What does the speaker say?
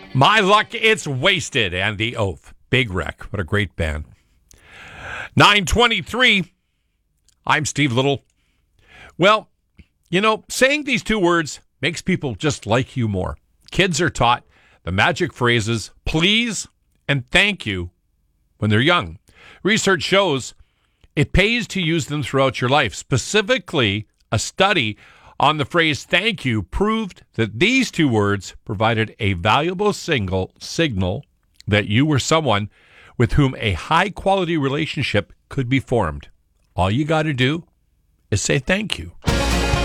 My Luck, It's Wasted, and The Oath. Big Wreck. What a great band. 9:23. I'm Steve Little. Well, saying these two words makes people just like you more. Kids are taught the magic phrases please and thank you when they're young. Research shows it pays to use them throughout your life. Specifically, a study on the phrase thank you proved that these two words provided a valuable signal that you were someone with whom a high-quality relationship could be formed. All you got to do is say thank you.